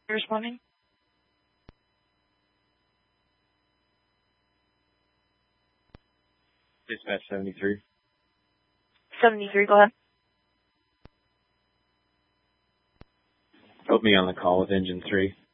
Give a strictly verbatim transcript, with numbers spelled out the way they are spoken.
Responding. Dispatch seventy-three. seventy-three, go ahead. Put me on the call with engine three.